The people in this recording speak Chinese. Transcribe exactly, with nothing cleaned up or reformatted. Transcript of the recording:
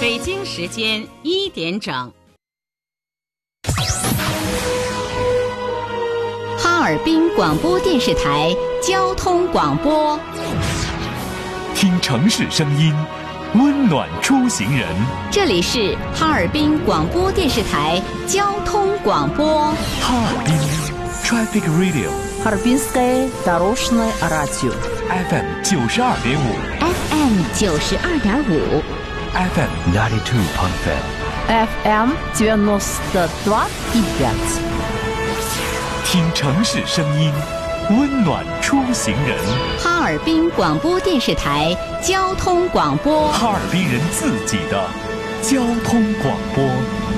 北京时间一点整。 哈尔滨广播电视台交通广播， 听城市声音，温暖出行人。 这里是哈尔滨广播电视台交通广播。 哈尔滨 Traffic Radio， Харбинское дорожное радио F M 九十二点五 F M 九十二点五 F M ninety two point five F M девяносто два и пять。 听城市声音，温暖出行人。 哈尔滨广播电视台交通广播， 哈尔滨人自己的交通广播。